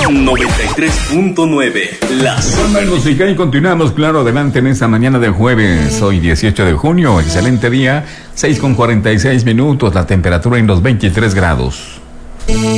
93.9, la zona música y continuamos, claro, adelante en esta mañana de jueves, hoy 18 de junio, excelente día, 6:46 minutos, la temperatura en los 23 grados.